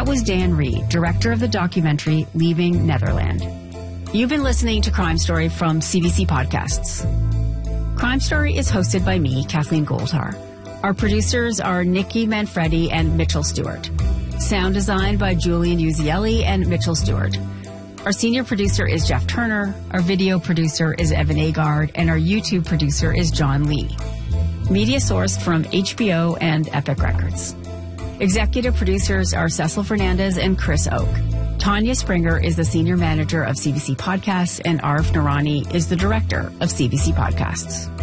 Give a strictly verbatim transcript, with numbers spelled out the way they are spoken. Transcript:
That was Dan Reed, director of the documentary Leaving Netherland. You've been listening to Crime Story from C B C Podcasts. Crime Story is hosted by me, Kathleen Goldhar. Our producers are Nikki Manfredi and Mitchell Stewart. Sound design by Julian Uzielli and Mitchell Stewart. Our senior producer is Jeff Turner, our video producer is Evan Agard, and our YouTube producer is John Lee. Media sourced from H B O and Epic Records. Executive producers are Cecil Fernandez and Chris Oak. Tanya Springer is the senior manager of C B C Podcasts, and Arif Noorani is the director of C B C Podcasts.